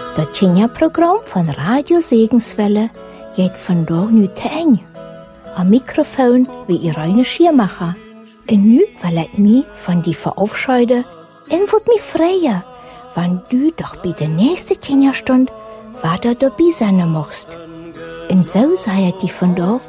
Das Kinderprogramm von Radio Segenswelle geht von dort nu te eng. Am Mikrofon wie Irene Schiermacher. Und nu verlet mich von die Verabscheide und wird mich freuen, wenn du doch bei der nächsten Kinderstunde weiter dabei sein musst. Und so sei die von dort